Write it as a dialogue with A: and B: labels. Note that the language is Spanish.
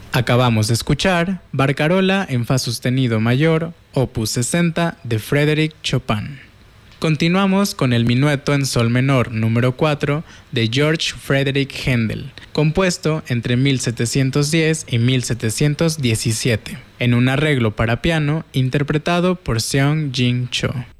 A: Acabamos de escuchar Barcarola en Fa sostenido mayor, opus 60 de Frédéric Chopin. Continuamos con el Minueto en Sol menor número 4 de George Frederick Händel, compuesto entre 1710 y 1717, en un arreglo para piano interpretado por Seong Jin Cho.